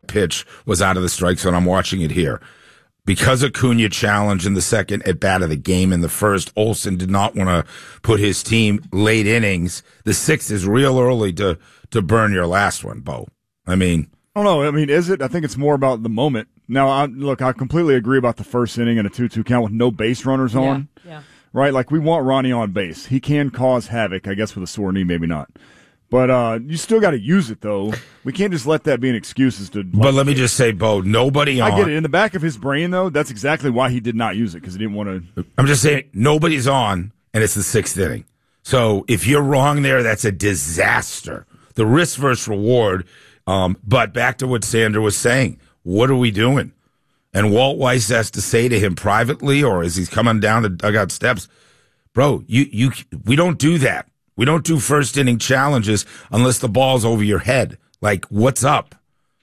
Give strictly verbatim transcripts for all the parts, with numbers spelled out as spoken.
pitch was out of the strike zone. I'm watching it here. Because Acuna challenged in the second at bat of the game in the first, Olsen did not want to put his team late innings. The sixth is real early to, to burn your last one, Bo. I mean, I don't know. I mean, is it? I think it's more about the moment. Now, I, look, I completely agree about the first inning and a two two count with no base runners on. Yeah, yeah. Right? Like, we want Ronnie on base. He can cause havoc, I guess, with a sore knee, maybe not. But uh, you still got to use it, though. We can't just let that be an excuse as to. But let me just say, Bo, nobody on. I get it. In the back of his brain, though, that's exactly why he did not use it, because he didn't want to. I'm just saying, nobody's on, and it's the sixth inning. So if you're wrong there, that's a disaster. The risk versus reward. Um, but back to what Sandra was saying. What are we doing? And Walt Weiss has to say to him privately, or as he's coming down the dugout steps, bro, you, you, we don't do that. We don't do first inning challenges unless the ball's over your head. Like, what's up?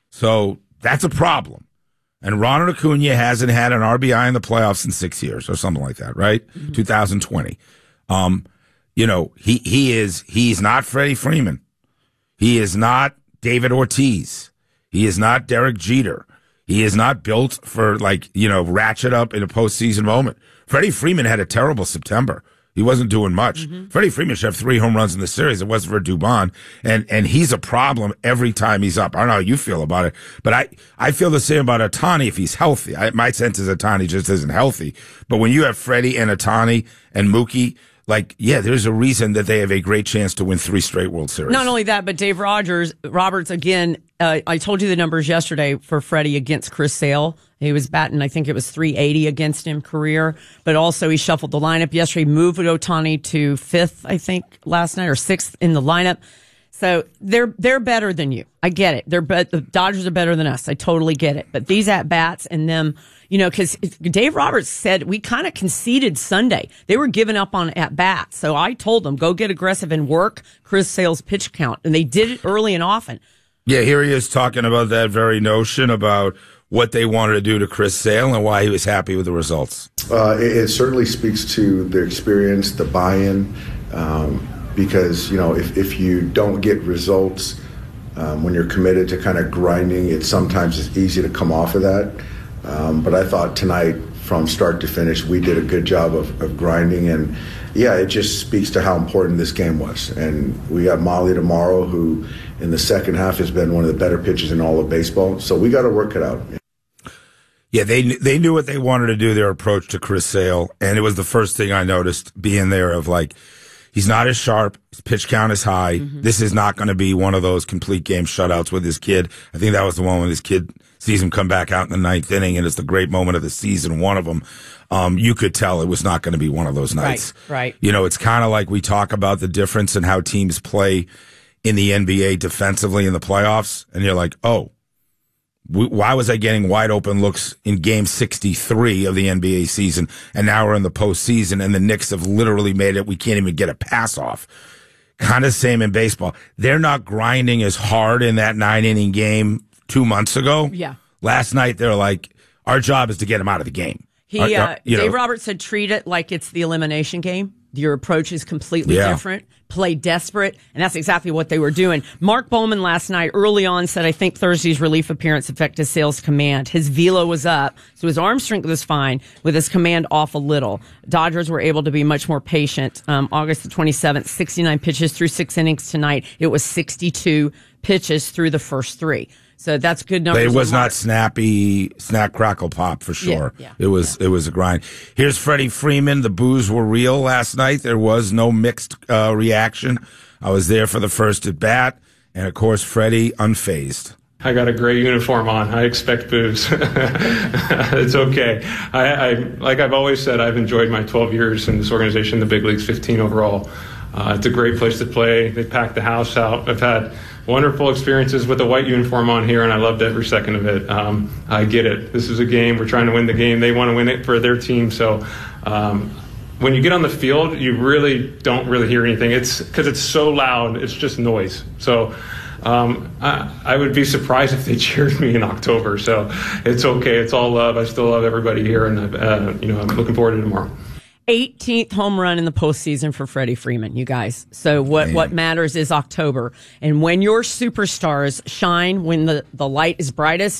So that's a problem. And Ronald Acuna hasn't had an R B I in the playoffs in six years or something like that, right? Mm-hmm. two thousand twenty. Um, you know, he, he is, he's not Freddie Freeman. He is not David Ortiz. He is not Derek Jeter. He is not built for, like, you know, ratchet up in a postseason moment. Freddie Freeman had a terrible September. He wasn't doing much. Mm-hmm. Freddie Freeman should have three home runs in the series. It wasn't for Dubon. And, and he's a problem every time he's up. I don't know how you feel about it, but I, I feel the same about Ohtani if he's healthy. I, my sense is Ohtani just isn't healthy. But when you have Freddie and Ohtani and Mookie, like, yeah, there's a reason that they have a great chance to win three straight World Series. Not only that, but Dave Rogers, Roberts, again, uh, I told you the numbers yesterday for Freddie against Chris Sale. He was batting, I think it was three eighty against him career, but also he shuffled the lineup yesterday, moved Ohtani to fifth, I think, last night, or sixth in the lineup. So they're they're better than you. I get it. They're but the Dodgers are better than us. I totally get it. But these at bats and them, you know, because Dave Roberts said we kind of conceded Sunday. They were giving up on at bats. So I told them go get aggressive and work Chris Sale's pitch count, and they did it early and often. Yeah, here he is talking about that very notion about what they wanted to do to Chris Sale and why he was happy with the results. Uh, it, it certainly speaks to the experience, the buy-in. Um, Because, you know, if, if you don't get results um, when you're committed to kind of grinding, it sometimes is easy to come off of that. Um, but I thought tonight, from start to finish, we did a good job of, of grinding. And, yeah, it just speaks to how important this game was. And we got Molly tomorrow, who in the second half has been one of the better pitchers in all of baseball. So we got to work it out. Yeah, they they knew what they wanted to do, their approach to Chris Sale. And it was the first thing I noticed being there of, like, he's not as sharp. His pitch count is high. Mm-hmm. This is not going to be one of those complete game shutouts with his kid. I think that was the one when his kid sees him come back out in the ninth inning, and it's the great moment of the season, one of them. Um, you could tell it was not going to be one of those nights. Right, right. You know, it's kind of like we talk about the difference in how teams play in the N B A defensively in the playoffs, and you're like, oh, why was I getting wide open looks in game sixty-three of the N B A season, and now we're in the postseason, and the Knicks have literally made it we can't even get a pass off. Kind of same in baseball. They're not grinding as hard in that nine-inning game two months ago. Yeah. Last night, they're like, our job is to get him out of the game. He, our, uh, our, Dave know. Roberts said, treat it like it's the elimination game. Your approach is completely yeah. different. Play desperate, and that's exactly what they were doing. Mark Bowman last night early on said, I think Thursday's relief appearance affected Sale's command. His velo was up, so his arm strength was fine, with his command off a little. Dodgers were able to be much more patient. Um, August the twenty-seventh, sixty-nine pitches through six innings tonight. It was sixty-two pitches through the first three. So that's good numbers. But it was not snappy, snap, crackle, pop for sure. Yeah, yeah, it was yeah. it was a grind. Here's Freddie Freeman. The boos were real last night. There was no mixed uh, reaction. I was there for the first at bat, and of course, Freddie unfazed. I got a gray uniform on. I expect boos. It's okay. I, I like I've always said, I've enjoyed my twelve years in this organization, the big leagues, fifteen overall. Uh, it's a great place to play. They packed the house out. I've had wonderful experiences with a white uniform on here, and I loved every second of it. Um, I get it. This is a game. We're trying to win the game. They want to win it for their team. So um, when you get on the field, you really don't really hear anything. It's because it's so loud. It's just noise. So um, I, I would be surprised if they cheered me in October. So it's okay. It's all love. I still love everybody here, and uh, you know I'm looking forward to tomorrow. eighteenth home run in the postseason for Freddie Freeman, you guys. So what, what matters is October. And when your superstars shine, when the, the light is brightest,